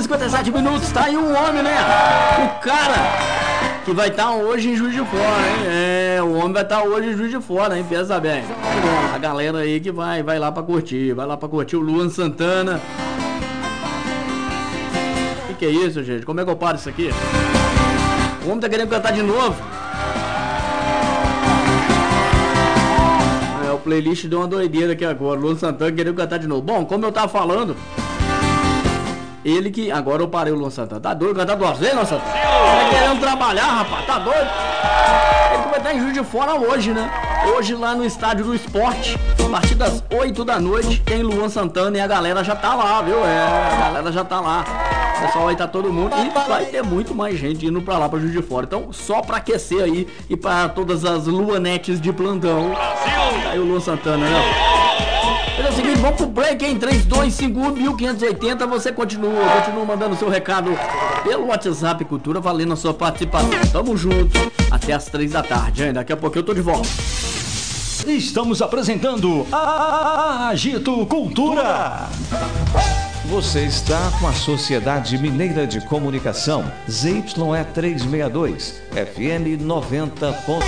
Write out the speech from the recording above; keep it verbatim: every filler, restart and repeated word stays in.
cinquenta e sete minutos, tá aí um homem, né? O cara que vai estar tá hoje em Juiz de Fora, hein? É, o homem vai estar tá hoje em Juiz de Fora, hein? Pensa bem. A galera aí que vai, vai lá pra curtir, vai lá pra curtir o Luan Santana. O que, que é isso, gente? Como é que eu paro isso aqui? O homem tá querendo cantar de novo. É, o playlist deu uma doideira aqui agora. O Luan Santana querendo cantar de novo. Bom, como eu tava falando, ele que... Agora eu parei o Luan Santana. Tá doido? Cantar duas vezes, Luan Santana? Tá querendo trabalhar, rapaz? Tá doido? Ele que vai estar em Juiz de Fora hoje, né? Hoje lá no Estádio do Esporte, a partir das oito da noite, tem Luan Santana e a galera já tá lá, viu? É, a galera já tá lá. O pessoal aí tá todo mundo e vai ter muito mais gente indo pra lá, pra Juiz de Fora. Então, só pra aquecer aí e pra todas as luanetes de plantão, tá aí o Luan Santana, né? Mas é o seguinte, vamos pro break em três dois cinco um mil quinhentos e oitenta. Você continua, continua mandando seu recado pelo WhatsApp Cultura, valendo a sua participação. Tamo junto até as três da tarde, hein? Daqui a pouco eu tô de volta. Estamos apresentando a Agito Cultura. Você está com a Sociedade Mineira de Comunicação, Z Y E trezentos e sessenta e dois, F M noventa ponto